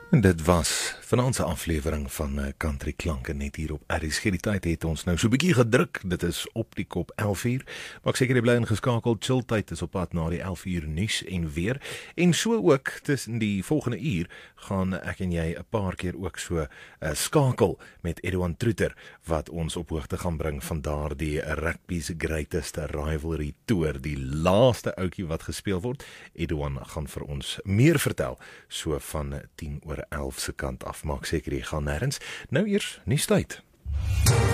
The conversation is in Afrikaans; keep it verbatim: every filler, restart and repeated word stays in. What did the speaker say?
En dit was vanaand se aflewering van uh, Country Klanke net hier op R S G. Die tyd het ons nou so 'n bietjie gedruk. Dit is op die kop elf uur. Maar ek seker jy bly ingeskakel. Chill tyd is op pad na die elf uur nuus en weer. En so ook tussen die volgende uur gaan ek en jy 'n paar keer ook so uh, skakel met Edouan Troeter wat ons op hoogte gaan bring van daardie rugby's greatest rivalry tour, die laaste outjie wat gespeel word. Edouan gaan vir ons meer vertel so van tien oor elf se kant af. Maak seker jy gaan nêrens. Nou eers nuustyd.